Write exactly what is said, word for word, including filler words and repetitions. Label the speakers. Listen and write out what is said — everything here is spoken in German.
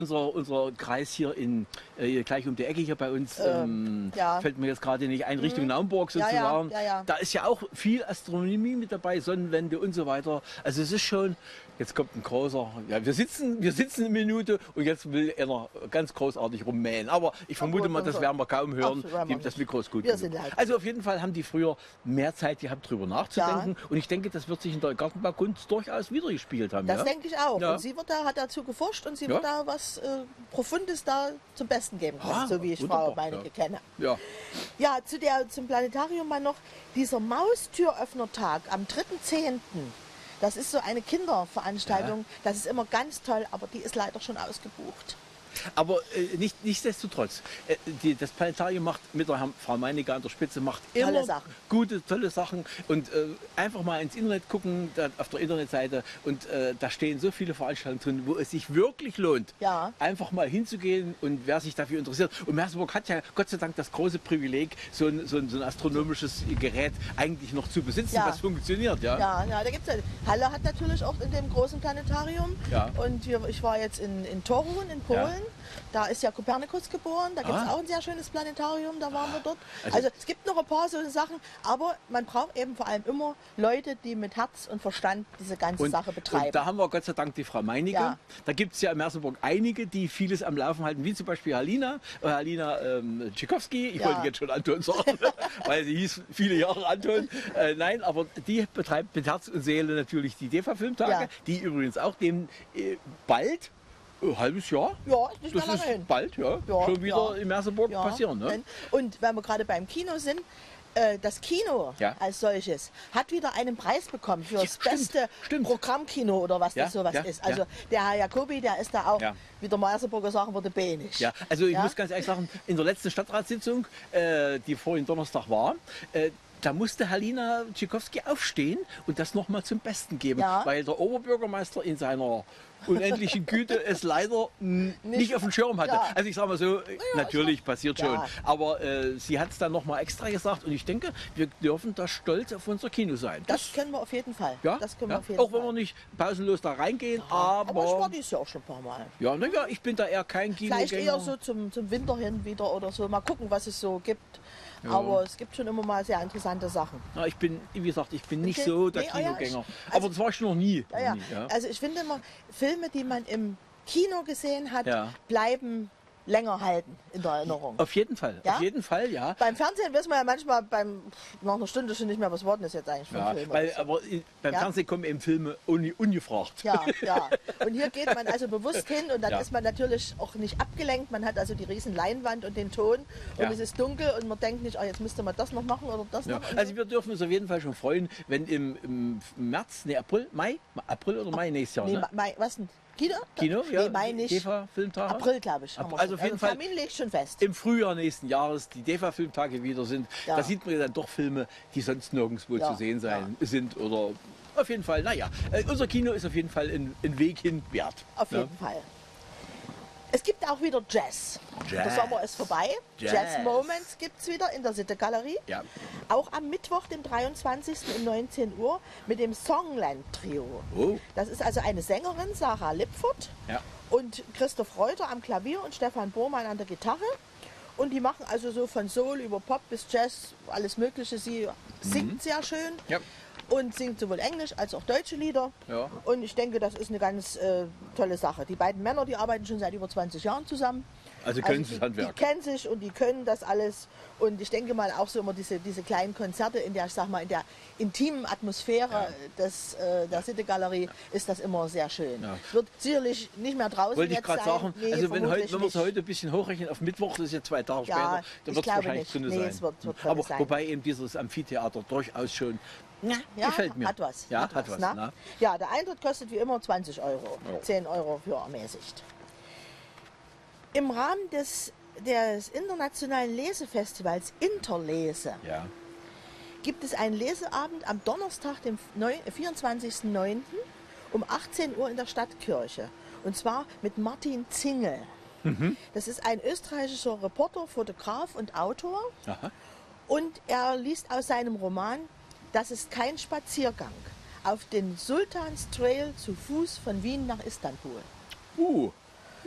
Speaker 1: Unser, unser Kreis hier in äh, gleich um die Ecke hier bei uns, ähm,
Speaker 2: Ähm, ja.
Speaker 1: fällt mir jetzt gerade nicht ein, Richtung
Speaker 2: Mhm.
Speaker 1: Naumburg
Speaker 2: Ja, ja,
Speaker 1: sozusagen.
Speaker 2: ja, ja.
Speaker 1: Da ist ja auch viel Astronomie mit dabei, Sonnenwende und so weiter. Also es ist schon, jetzt kommt ein großer, ja, wir sitzen, wir sitzen eine Minute und jetzt will einer ganz großartig rummähen. Aber ich vermute
Speaker 2: gut,
Speaker 1: mal, das
Speaker 2: dann
Speaker 1: werden wir kaum hören.
Speaker 2: Ach, werden wir
Speaker 1: Die, das
Speaker 2: nicht.
Speaker 1: Mikro ist gut
Speaker 2: Wir
Speaker 1: genug.
Speaker 2: sind halt-
Speaker 1: Also auf jeden Fall haben die früher mehr Zeit gehabt, drüber nachzudenken. Und ich denke, das wird sich in der Gartenbaukunst durchaus wiedergespielt haben.
Speaker 2: Das
Speaker 1: ja?
Speaker 2: denke ich auch.
Speaker 1: Ja.
Speaker 2: Und sie wird da, hat dazu geforscht und sie
Speaker 1: Ja.
Speaker 2: wird da was äh, Profundes da zum Besten geben können,
Speaker 1: Ah,
Speaker 2: so wie ich
Speaker 1: wunderbar,
Speaker 2: Frau Meinecke
Speaker 1: ja.
Speaker 2: kenne.
Speaker 1: Ja.
Speaker 2: Ja, zu der, zum Planetarium mal noch dieser Maustüröffnertag am dritten zehnten Das ist so eine Kinderveranstaltung.
Speaker 1: Ja.
Speaker 2: Das ist immer ganz toll, aber die ist leider schon ausgebucht.
Speaker 1: Aber äh, nicht, nichtsdestotrotz, äh, die, das Planetarium macht mit der Herrn- Frau Meinecke an der Spitze macht immer
Speaker 2: Tolle Sachen.
Speaker 1: gute, tolle Sachen. Und äh, einfach mal ins Internet gucken, da, auf der Internetseite. Und äh, da stehen so viele Veranstaltungen drin, wo es sich wirklich lohnt,
Speaker 2: Ja.
Speaker 1: einfach mal hinzugehen und wer sich dafür interessiert. Und Merseburg hat ja Gott sei Dank das große Privileg, so ein, so ein, so ein astronomisches Gerät eigentlich noch zu besitzen,
Speaker 2: Ja.
Speaker 1: was funktioniert. Ja?
Speaker 2: Ja, ja, da gibt's ja. Halle hat natürlich auch in dem großen Planetarium.
Speaker 1: Ja.
Speaker 2: Und wir, ich war jetzt in, in Torun in Polen.
Speaker 1: Ja.
Speaker 2: Da ist ja Kopernikus geboren. Da gibt es
Speaker 1: Ah.
Speaker 2: auch ein sehr schönes Planetarium. Da waren wir dort.
Speaker 1: Also-
Speaker 2: Also, es gibt noch ein paar so Sachen. Aber man braucht eben vor allem immer Leute, die mit Herz und Verstand diese ganze
Speaker 1: Und,
Speaker 2: Sache betreiben.
Speaker 1: und da haben wir Gott sei Dank die Frau Meinecke.
Speaker 2: Ja.
Speaker 1: Da gibt es ja in Merseburg einige, die vieles am Laufen halten, wie zum Beispiel Halina, äh, Halina ähm, Tschikowski. Ich
Speaker 2: Ja.
Speaker 1: wollte jetzt schon Anton sagen, weil sie hieß viele Jahre Anton. Äh, nein, aber die betreibt mit Herz und Seele natürlich die D E F A-Filmtage,
Speaker 2: Ja.
Speaker 1: die übrigens auch dem äh, bald, ein halbes Jahr,
Speaker 2: ja, ist nicht mehr
Speaker 1: das
Speaker 2: lange
Speaker 1: ist
Speaker 2: hin.
Speaker 1: bald, ja,
Speaker 2: Ja,
Speaker 1: schon wieder
Speaker 2: ja.
Speaker 1: in Merseburg
Speaker 2: Ja,
Speaker 1: passieren. Ne?
Speaker 2: denn- Und wenn wir gerade beim Kino sind, äh, das Kino
Speaker 1: Ja.
Speaker 2: als solches hat wieder einen Preis bekommen für das
Speaker 1: stimmt,
Speaker 2: beste
Speaker 1: stimmt.
Speaker 2: Programmkino oder was
Speaker 1: Ja,
Speaker 2: das sowas
Speaker 1: ja,
Speaker 2: ist. Also
Speaker 1: ja.
Speaker 2: der Herr Jacobi, der ist da auch,
Speaker 1: Ja.
Speaker 2: wie der Merseburger sagen würde, benig.
Speaker 1: Ja, also ich
Speaker 2: Ja?
Speaker 1: muss ganz ehrlich sagen, in der letzten Stadtratssitzung, äh, die vorhin Donnerstag war, äh, da musste Halina Tschikowski aufstehen und das nochmal zum Besten geben,
Speaker 2: Ja.
Speaker 1: weil der Oberbürgermeister in seiner unendlichen Güte es leider mh, nicht,
Speaker 2: Nicht-
Speaker 1: auf dem Schirm hatte.
Speaker 2: Ja.
Speaker 1: Also ich sage mal so, äh, natürlich passiert schon,
Speaker 2: Ja.
Speaker 1: aber äh, sie hat es dann nochmal extra gesagt und ich denke, wir dürfen da stolz auf unser Kino sein.
Speaker 2: Das können wir auf jeden Fall.
Speaker 1: ja,
Speaker 2: Das können
Speaker 1: ja.
Speaker 2: wir auf jeden
Speaker 1: auch
Speaker 2: Fall.
Speaker 1: wenn wir nicht pausenlos da reingehen,
Speaker 2: Aber ich war
Speaker 1: aber
Speaker 2: dies Jahr auch schon ein paar Mal.
Speaker 1: ja, na ja, ich bin da eher kein Kinogänger.
Speaker 2: Vielleicht eher so zum, zum Winter hin wieder oder so. Mal gucken, was es so gibt. Aber es gibt schon immer mal sehr interessante Sachen.
Speaker 1: Na, ich bin, wie gesagt, ich bin nicht
Speaker 2: Okay.
Speaker 1: so der
Speaker 2: Nee, ah ja,
Speaker 1: Kinogänger.
Speaker 2: ich-
Speaker 1: aber
Speaker 2: also-
Speaker 1: das war ich noch nie.
Speaker 2: Ja, ja.
Speaker 1: Noch nie, ja.
Speaker 2: Also ich finde immer, Filme, die man im Kino gesehen hat,
Speaker 1: Ja.
Speaker 2: bleiben länger halten in der Erinnerung.
Speaker 1: Auf jeden Fall,
Speaker 2: Ja?
Speaker 1: auf jeden Fall, ja.
Speaker 2: Beim Fernsehen wissen wir ja manchmal beim, nach einer Stunde schon nicht mehr, was war denn das jetzt eigentlich für ein
Speaker 1: Ja,
Speaker 2: Film?
Speaker 1: weil,
Speaker 2: oder so.
Speaker 1: aber in- beim
Speaker 2: Ja?
Speaker 1: Fernsehen kommen eben Filme un, ungefragt.
Speaker 2: Ja, ja. Und hier geht man also bewusst hin und dann
Speaker 1: Ja.
Speaker 2: ist man natürlich auch nicht abgelenkt. Man hat also die riesen Leinwand und den Ton und
Speaker 1: Ja.
Speaker 2: es ist dunkel und man denkt nicht, oh, jetzt müsste man das noch machen oder das
Speaker 1: Ja.
Speaker 2: noch.
Speaker 1: Also wir dürfen uns auf jeden Fall schon freuen, wenn im, im März, nee, April, Mai, April oder Mai nächstes Jahr,
Speaker 2: nee,
Speaker 1: ne?
Speaker 2: Mai, was denn? Kino?
Speaker 1: Kino, ja.
Speaker 2: Nee, Mai nicht.
Speaker 1: D E F A-Filmtage.
Speaker 2: April, glaube ich. haben wir
Speaker 1: Also
Speaker 2: schon.
Speaker 1: auf jeden Fall
Speaker 2: Termin legt schon fest.
Speaker 1: im Frühjahr nächsten Jahres die D E F A-Filmtage wieder sind.
Speaker 2: Ja.
Speaker 1: Da sieht man ja dann doch Filme, die sonst nirgendwo
Speaker 2: Ja,
Speaker 1: zu sehen sein, sind oder auf jeden Fall, naja, äh, unser Kino ist auf jeden Fall ein, ein Weg hin wert.
Speaker 2: Auf
Speaker 1: ne?
Speaker 2: jeden Fall. Es gibt auch wieder Jazz. Der
Speaker 1: Jazz.
Speaker 2: Sommer ist vorbei.
Speaker 1: Jazz.
Speaker 2: Jazz, Moments gibt es wieder in der Sitte-Galerie.
Speaker 1: Ja.
Speaker 2: Auch am Mittwoch, dem dreiundzwanzigsten um neunzehn Uhr mit dem Songland-Trio.
Speaker 1: Oh.
Speaker 2: Das ist also eine Sängerin, Sarah Lipfurt,
Speaker 1: Ja.
Speaker 2: und Christoph Reuter am Klavier und Stefan Bormann an der Gitarre. Und die machen also so von Soul über Pop bis Jazz, alles Mögliche. Sie singt sehr schön.
Speaker 1: Ja.
Speaker 2: Und singt sowohl Englisch als auch deutsche Lieder.
Speaker 1: Ja.
Speaker 2: Und ich denke, das ist eine ganz äh, tolle Sache. Die beiden Männer, die arbeiten schon seit über zwanzig Jahren zusammen.
Speaker 1: Also können sie
Speaker 2: die,
Speaker 1: das Handwerk.
Speaker 2: Die kennen sich und die können das alles. Und ich denke mal auch so immer diese, diese kleinen Konzerte in der, ich sag mal, in der intimen Atmosphäre
Speaker 1: Ja.
Speaker 2: des, äh, der Sitte-Galerie ist das immer sehr schön.
Speaker 1: Ja.
Speaker 2: Wird sicherlich nicht mehr draußen
Speaker 1: Wollte ich
Speaker 2: jetzt
Speaker 1: gerade
Speaker 2: sein.
Speaker 1: sagen,
Speaker 2: Nee,
Speaker 1: also wenn,
Speaker 2: vermutlich
Speaker 1: heute, wenn wir es
Speaker 2: nicht.
Speaker 1: heute ein bisschen hochrechnen auf Mittwoch, das ist ja zwei Tage
Speaker 2: Ja,
Speaker 1: später,
Speaker 2: ich
Speaker 1: dann wird es
Speaker 2: glaube
Speaker 1: wahrscheinlich
Speaker 2: nicht.
Speaker 1: drin
Speaker 2: Nee,
Speaker 1: sein.
Speaker 2: es wird- wird drin
Speaker 1: Aber
Speaker 2: sein.
Speaker 1: wobei eben dieses Amphitheater durchaus schon, ja,
Speaker 2: Ja,
Speaker 1: gefällt mir.
Speaker 2: hat was.
Speaker 1: Ja, hat, was.
Speaker 2: ne?
Speaker 1: na?
Speaker 2: Ja, der Eintritt kostet wie immer zwanzig Euro.
Speaker 1: Ja.
Speaker 2: zehn Euro für ermäßigt. Im Rahmen des, des internationalen Lesefestivals Interlese
Speaker 1: Ja.
Speaker 2: gibt es einen Leseabend am Donnerstag, dem vierundzwanzigsten neunten um achtzehn Uhr in der Stadtkirche. Und zwar mit Martin Zingel.
Speaker 1: Mhm.
Speaker 2: Das ist ein österreichischer Reporter, Fotograf und Autor.
Speaker 1: Aha.
Speaker 2: Und er liest aus seinem Roman Das ist kein Spaziergang auf den Sultans Trail zu Fuß von Wien nach Istanbul.
Speaker 1: Uh,